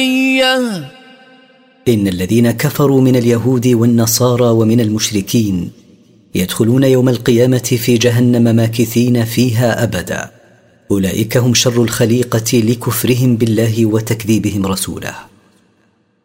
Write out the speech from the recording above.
إن الذين كفروا من اليهود والنصارى ومن المشركين يدخلون يوم القيامة في جهنم ماكثين فيها أبدا. أولئك هم شر الخليقة لكفرهم بالله وتكذيبهم رسوله.